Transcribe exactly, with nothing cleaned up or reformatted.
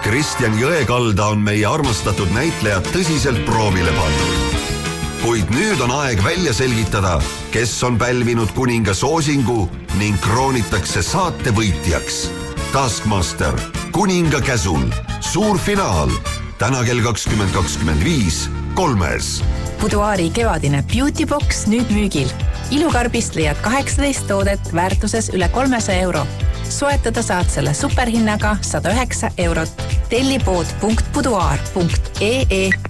Kristjan Jõekalda on meie armastatud näitlejad tõsiselt proovile pandud. Kuid nüüd on aeg välja selgitada, kes on pälvinud kuninga soosingu ning kroonitakse saate võitjaks. Taskmaster, kuninga käsul, suur finaal, täna kell kakskümmend kakskümmend viis, kolmes. Buduaari kevadine Beauty Box nüüd müügil. Ilukarbist leiad kaheksateist toodet väärtuses üle kolmesaja euro. Soetada saad selle superhinnaga sada üheksa eurot. tellipood punkt buduaar punkt ee